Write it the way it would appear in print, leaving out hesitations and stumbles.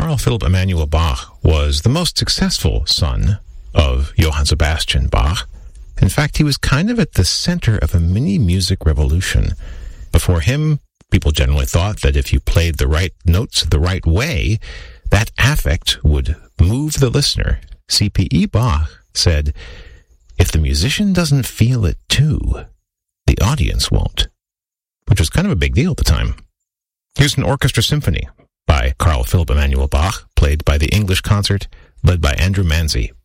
Carl Philipp Emanuel Bach was the most successful son of Johann Sebastian Bach. In fact, he was kind of at the center of a mini music revolution. Before him, people generally thought that if you played the right notes the right way, that affect would move the listener. C.P.E. Bach said, "If the musician doesn't feel it too, the audience won't," which was kind of a big deal at the time. Here's an orchestra symphony by Carl Philipp Emanuel Bach, played by the English Concert, led by Andrew Manzi.